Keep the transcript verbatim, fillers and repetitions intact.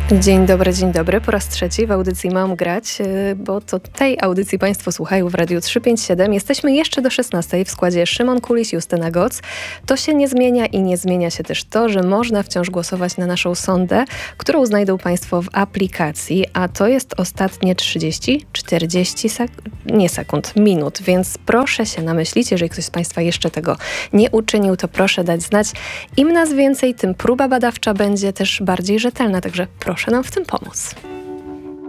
Dzień dobry, dzień dobry. Po raz trzeci w audycji Mam grać, bo to tej audycji Państwo słuchają w Radiu trzysta pięćdziesiąt siedem. Jesteśmy jeszcze do szesnastej w składzie Szymon Kulis, Justyna Goc. To się nie zmienia i nie zmienia się też to, że można wciąż głosować na naszą sondę, którą znajdą Państwo w aplikacji, a to jest ostatnie trzydzieści, czterdzieści sek- nie sekund, minut, więc proszę się namyślić, jeżeli ktoś z Państwa jeszcze tego nie uczynił, to proszę dać znać. Im nas więcej, tym próba badawcza będzie też bardziej rzetelna, także proszę nam w tym pomóc.